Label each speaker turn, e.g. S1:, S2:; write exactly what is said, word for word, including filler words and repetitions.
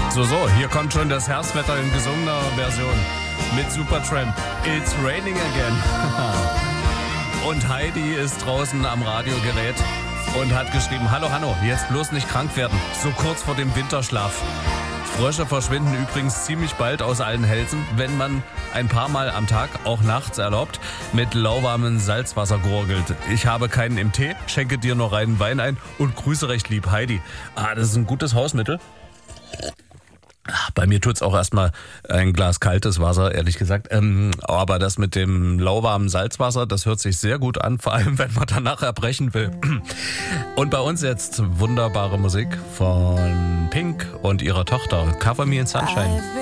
S1: So, so, hier kommt schon das Herbstwetter in gesungener Version mit Supertramp. It's raining again. Und Heidi ist draußen am Radiogerät und hat geschrieben, hallo Hanno, jetzt bloß nicht krank werden, so kurz vor dem Winterschlaf. Frösche verschwinden übrigens ziemlich bald aus allen Hälsen, wenn man ein paar Mal am Tag, auch nachts erlaubt, mit lauwarmem Salzwasser gurgelt. Ich habe keinen im Tee, schenke dir noch reinen Wein ein und grüße recht lieb, Heidi. Ah, das ist ein gutes Hausmittel. Bei mir tut's auch erstmal ein Glas kaltes Wasser, ehrlich gesagt. Ähm, aber das mit dem lauwarmen Salzwasser, das hört sich sehr gut an, vor allem wenn man danach erbrechen will. Und bei uns jetzt wunderbare Musik von Pink und ihrer Tochter, Cover Me in Sunshine.